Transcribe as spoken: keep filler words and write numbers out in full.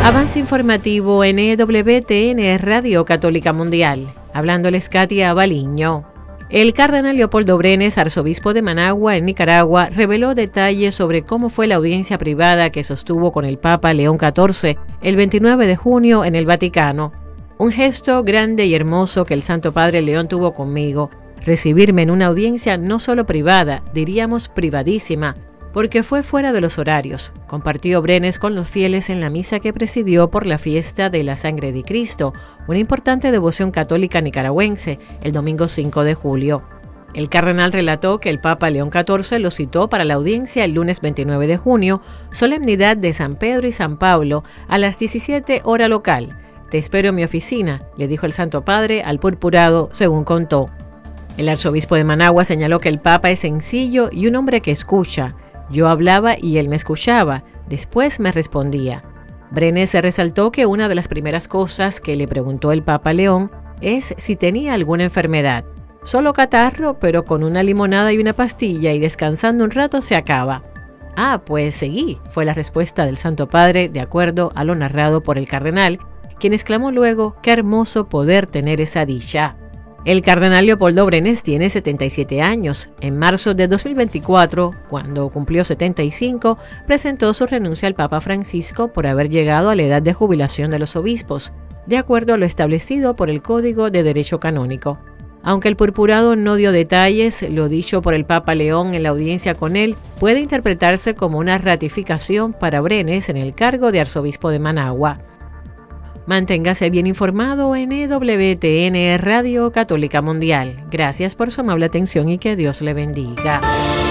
Avance informativo en E W T N Radio Católica Mundial. Hablándoles Katia Baliño. El cardenal Leopoldo Brenes, arzobispo de Managua, en Nicaragua, reveló detalles sobre cómo fue la audiencia privada que sostuvo con el Papa León catorce el veintinueve de junio en el Vaticano. Un gesto grande y hermoso que el Santo Padre León tuvo conmigo, recibirme en una audiencia no solo privada, diríamos privadísima, porque fue fuera de los horarios, compartió Brenes con los fieles en la misa que presidió por la fiesta de la Sangre de Cristo, una importante devoción católica nicaragüense, el domingo cinco de julio. El cardenal relató que el Papa León catorce lo citó para la audiencia el lunes veintinueve de junio, solemnidad de San Pedro y San Pablo, a las diecisiete hora local. «Te espero en mi oficina», le dijo el Santo Padre al purpurado, según contó. El arzobispo de Managua señaló que el Papa es sencillo y un hombre que escucha. Yo hablaba y él me escuchaba, después me respondía. Brenes resaltó que una de las primeras cosas que le preguntó el Papa León es si tenía alguna enfermedad. Solo catarro, pero con una limonada y una pastilla y descansando un rato se acaba. Ah, pues seguí, fue la respuesta del Santo Padre de acuerdo a lo narrado por el cardenal, quien exclamó luego, qué hermoso poder tener esa dicha. El cardenal Leopoldo Brenes tiene setenta y siete años. En marzo de dos mil veinticuatro, cuando cumplió setenta y cinco, presentó su renuncia al Papa Francisco por haber llegado a la edad de jubilación de los obispos, de acuerdo a lo establecido por el Código de Derecho Canónico. Aunque el purpurado no dio detalles, lo dicho por el Papa León en la audiencia con él puede interpretarse como una ratificación para Brenes en el cargo de arzobispo de Managua. Manténgase bien informado en E W T N Radio Católica Mundial. Gracias por su amable atención y que Dios le bendiga.